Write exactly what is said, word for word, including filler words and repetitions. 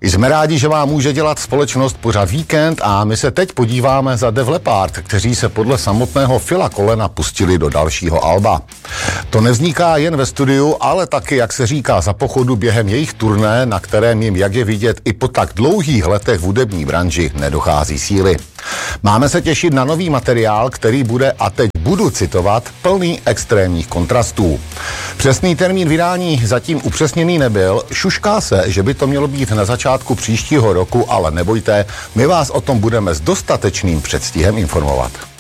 Jsme rádi, že vám může dělat společnost pořad Víkend a my se teď podíváme za Def Leppard, kteří se podle samotného Phila Collina pustili do dalšího alba. To nevzniká jen ve studiu, ale taky, jak se říká, za pochodu během jejich turné, na kterém jim, jak je vidět, i po tak dlouhých letech v hudební branži nedochází síly. Máme se těšit na nový materiál, který bude, a teď budu citovat, plný extrémních kontrastů. Přesný termín vydání zatím upřesněný nebyl, šušká se, že by to mělo být na začátku příštího roku, ale nebojte, my vás o tom budeme s dostatečným předstihem informovat.